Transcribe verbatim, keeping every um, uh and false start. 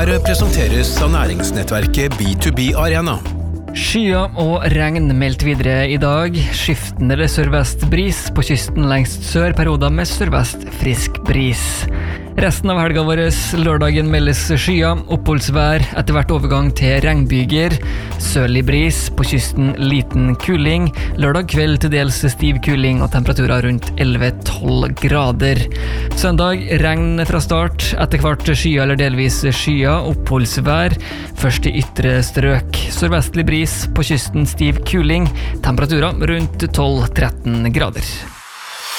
Her presenteres av næringsnettverket B to B Arena. Skyer og regn meldt videre i dag. Skiftende eller sørvest bris på kysten lengst sør, perioder med sørvest frisk bris. Resten av helga vår, lørdagen meldes skyer, oppholdsvær, etter hvert overgang til regnbyger, sørlig bris, på kysten liten kuling, lørdag kveld til dels stiv kuling og temperaturer rundt elleve til tolv grader. Søndag regn fra start, etter hvert skyer eller delvis skyer, oppholdsvær, først i ytre strøk, sørvestlig bris, på kysten stiv kuling, temperaturer rundt tolv til tretten grader.